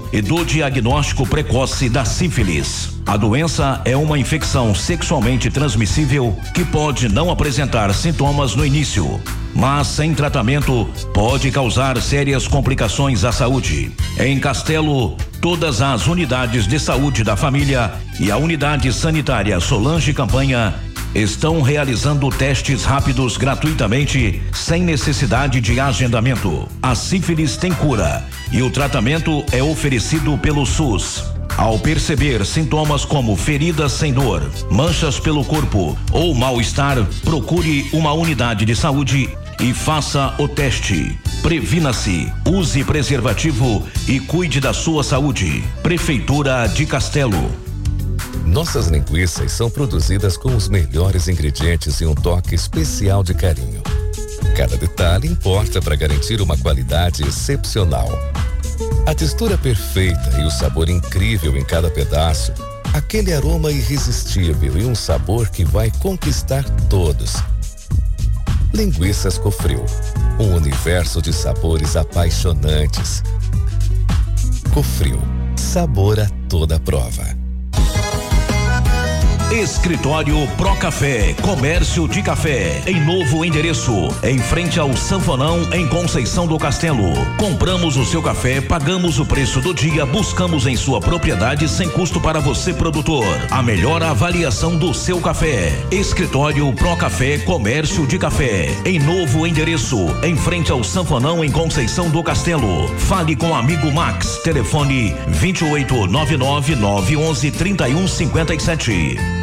e do diagnóstico precoce da sífilis. A doença é uma infecção sexualmente transmissível que pode não apresentar sintomas no início, mas sem tratamento pode causar sérias complicações à saúde. Em Castelo, todas as unidades de saúde da família e a unidade sanitária Solange Campanha estão realizando testes rápidos gratuitamente, sem necessidade de agendamento. A sífilis tem cura e o tratamento é oferecido pelo SUS. Ao perceber sintomas como feridas sem dor, manchas pelo corpo ou mal-estar, procure uma unidade de saúde e faça o teste. Previna-se, use preservativo e cuide da sua saúde. Prefeitura de Castelo. Nossas linguiças são produzidas com os melhores ingredientes e um toque especial de carinho. Cada detalhe importa para garantir uma qualidade excepcional. A textura perfeita e o sabor incrível em cada pedaço, aquele aroma irresistível e um sabor que vai conquistar todos. Linguiças Cofril, um universo de sabores apaixonantes. Cofril, sabor a toda prova. Escritório Pro Café, comércio de café, em novo endereço, em frente ao Sanfonão, em Conceição do Castelo. Compramos o seu café, pagamos o preço do dia, buscamos em sua propriedade sem custo para você, produtor. A melhor avaliação do seu café. Escritório Pro Café, comércio de café, em novo endereço, em frente ao Sanfonão, em Conceição do Castelo. Fale com o amigo Max, telefone 2899-911-3157.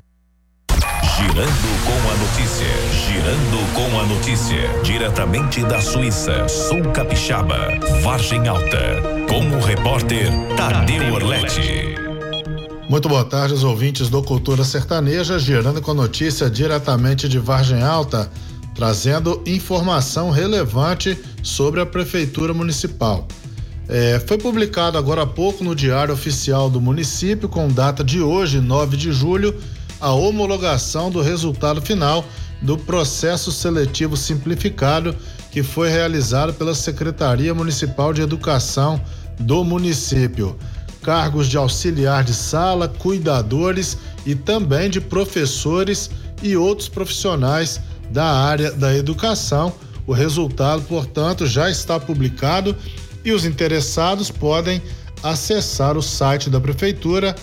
Girando com a notícia, diretamente da Suíça, Sul Capixaba, Vargem Alta, com o repórter Tadeu Orletti. Muito boa tarde aos ouvintes do Cultura Sertaneja, girando com a notícia diretamente de Vargem Alta, trazendo informação relevante sobre a Prefeitura Municipal. Foi publicado agora há pouco no Diário Oficial do município, com data de hoje, 9 de julho, a homologação do resultado final do processo seletivo simplificado que foi realizado pela Secretaria Municipal de Educação do município. Cargos de auxiliar de sala, cuidadores e também de professores e outros profissionais da área da educação. O resultado, portanto, já está publicado e os interessados podem acessar o site da Prefeitura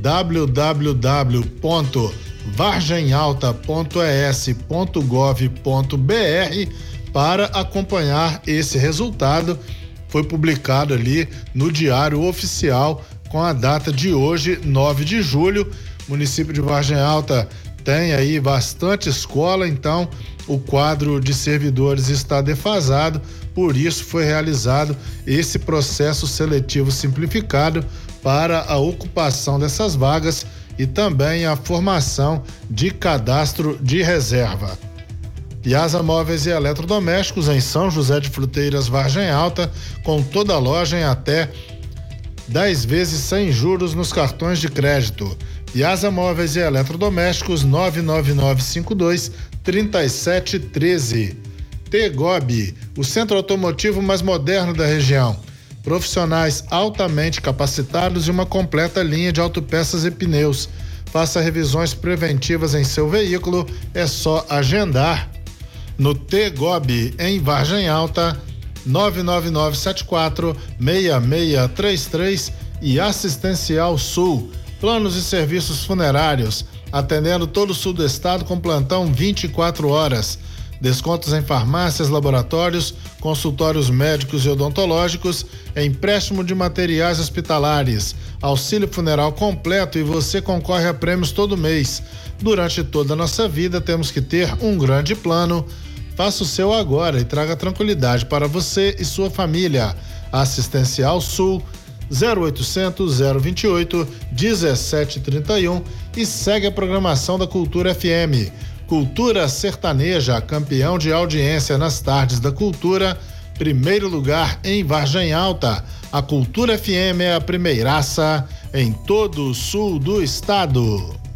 www.vargemalta.es.gov.br para acompanhar esse resultado. Foi publicado ali no Diário Oficial com a data de hoje, 9 de julho. O município de Vargem Alta tem aí bastante escola, então o quadro de servidores está defasado, por isso foi realizado esse processo seletivo simplificado para a ocupação dessas vagas e também a formação de cadastro de reserva. Piazza Móveis e Eletrodomésticos em São José de Fruteiras, Vargem Alta, com toda a loja em até 10 vezes sem juros nos cartões de crédito. Piazza Móveis e Eletrodomésticos, 99952-3713. Tegob, o centro automotivo mais moderno da região. Profissionais altamente capacitados e uma completa linha de autopeças e pneus. Faça revisões preventivas em seu veículo, é só agendar. No Tegob, em Vargem Alta, 99974-6633 e Assistencial Sul, planos e serviços funerários, atendendo todo o sul do estado com plantão 24 horas. Descontos em farmácias, laboratórios, consultórios médicos e odontológicos, empréstimo de materiais hospitalares, auxílio funeral completo e você concorre a prêmios todo mês. Durante toda a nossa vida temos que ter um grande plano. Faça o seu agora e traga tranquilidade para você e sua família. Assistencial Sul, 0800 028 1731 e segue a programação da Cultura FM. Cultura Sertaneja, campeão de audiência nas tardes da cultura, primeiro lugar em Vargem Alta. A Cultura FM é a primeiraça em todo o sul do estado.